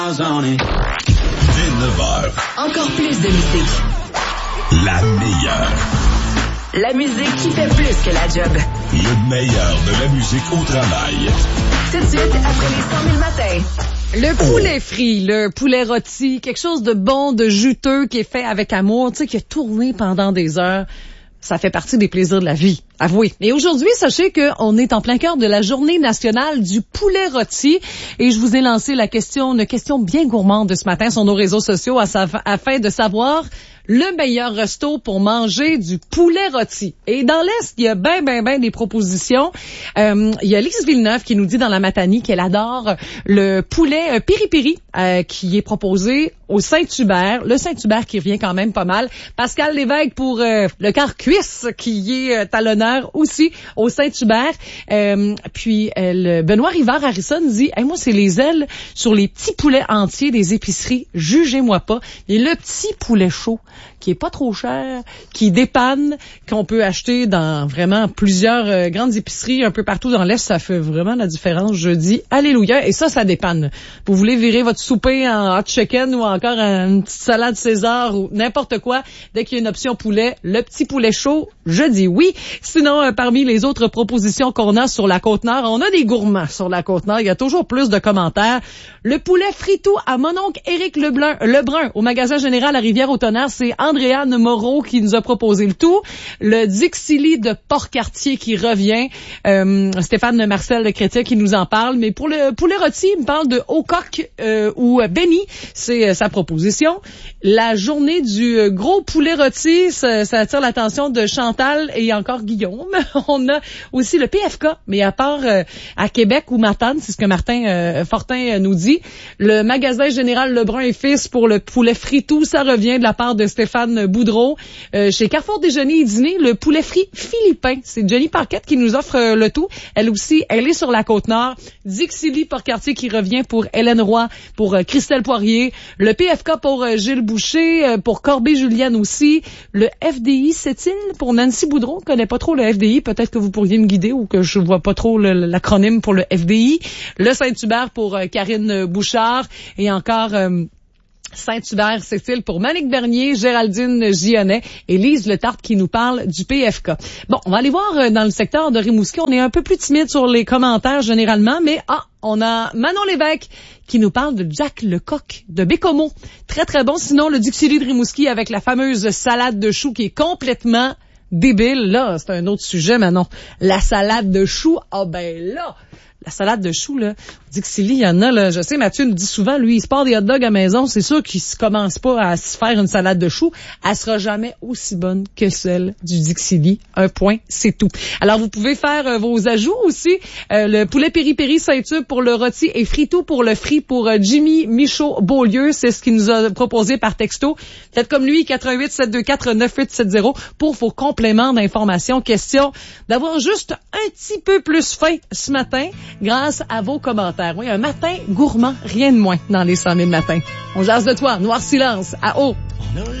Dès 9h. Encore plus de musique. La meilleure. La musique qui fait plus que la job. Le meilleur de la musique au travail. Tout de suite, après les 100 000 matins. Le poulet frit, le poulet rôti, quelque chose de bon, de juteux, qui est fait avec amour, tu sais, qui a tourné pendant des heures. Ça fait partie des plaisirs de la vie, avouez. Et aujourd'hui, sachez qu'on est en plein cœur de la journée nationale du poulet rôti. Et je vous ai lancé une question bien gourmande de ce matin sur nos réseaux sociaux afin de savoir le meilleur resto pour manger du poulet rôti. Et dans l'Est, il y a ben des propositions. Il y a Lise Villeneuve qui nous dit dans la Matanie qu'elle adore le poulet piri-piri qui est proposé au Saint-Hubert. Le Saint-Hubert qui revient quand même pas mal. Pascal Lévesque pour le quart cuisse qui est à l'honneur aussi au Saint-Hubert. Puis Benoît Rivard-Harrison dit hey, moi c'est les ailes sur les petits poulets entiers des épiceries. Jugez-moi pas. Et le petit poulet chaud qui est pas trop cher, qui dépanne, qu'on peut acheter dans vraiment plusieurs grandes épiceries un peu partout dans l'Est. Ça fait vraiment la différence. Je dis alléluia. Et ça dépanne. Vous voulez virer votre souper en hot chicken ou encore une petite salade César ou n'importe quoi. Dès qu'il y a une option poulet, le petit poulet chaud, je dis oui. Sinon, parmi les autres propositions qu'on a sur la Côte-Nord, on a des gourmands sur la Côte-Nord. Il y a toujours plus de commentaires. Le poulet fritou à mon oncle Éric Lebrun au magasin général à Rivière-au-Tonnerre. C'est Andréane Moreau qui nous a proposé le tout. Le Dixili de Port-Cartier qui revient. Stéphane Marcel Chrétien qui nous en parle. Mais pour le poulet rôti, il me parle de Haut-Coq ou Benny. C'est sa proposition. La journée du gros poulet rôti, ça attire l'attention de Chantal et encore Guillaume. On a aussi le PFK, mais à part à Québec ou Matane, c'est ce que Martin Fortin nous dit. Le magasin général Lebrun et Fils pour le poulet fritou, ça revient de la part de Stéphane Boudreau. Chez Carrefour Déjeuner et Dîner, le poulet frit philippin. C'est Jenny Parquette qui nous offre le tout. Elle aussi, elle est sur la Côte-Nord. Dixili Port-Cartier qui revient pour Hélène Roy, pour Christelle Poirier. Le PFK pour Gilles Boucher, pour Corbet-Julienne aussi. Le FDI, c'est-il pour Nancy Boudreau? Je connais pas trop le FDI. Peut-être que vous pourriez me guider ou que je vois pas trop l'acronyme pour le FDI. Le Saint-Hubert pour Karine Bouchard. Et encore... Saint-Hubert, c'est-il pour Monique Bernier, Géraldine Gionnet et Lise Letarte qui nous parle du PFK. Bon, on va aller voir dans le secteur de Rimouski. On est un peu plus timide sur les commentaires généralement, mais on a Manon Lévesque qui nous parle de Jack Lecoq de Bécomo. Très, très bon. Sinon, le Dixili de Rimouski avec la fameuse salade de choux qui est complètement débile. Là, c'est un autre sujet, Manon. La salade de choux, la salade de choux, là, Dixili, il y en a, là, je sais, Mathieu nous dit souvent, lui, il se part des hot dogs à la maison, c'est sûr qu'il se commence pas à se faire une salade de choux. Elle sera jamais aussi bonne que celle du Dixili. Un point, c'est tout. Alors, vous pouvez faire vos ajouts aussi. Le poulet piri-piri Saint-Tube pour le rôti et fritou pour le frit pour Jimmy Michaud-Beaulieu. C'est ce qu'il nous a proposé par texto. Faites comme lui, 88-724-9870 pour vos compléments d'information. Question d'avoir juste un petit peu plus faim ce matin grâce à vos commentaires. Oui, un matin gourmand, rien de moins dans les 100 000 matins. On jase de toi, Noir Silence, à haut.